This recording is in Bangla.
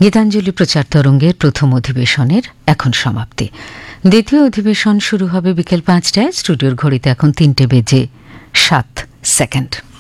গীতাঞ্জলি প্রচার তরঙ্গের প্রথম অধিবেশনের এখন সমাপ্তি। দ্বিতীয় অধিবেশন শুরু হবে বিকেল ৫টায়। স্টুডিওর ঘড়িতে এখন ৩টে বেজে ৭ সেকেন্ড।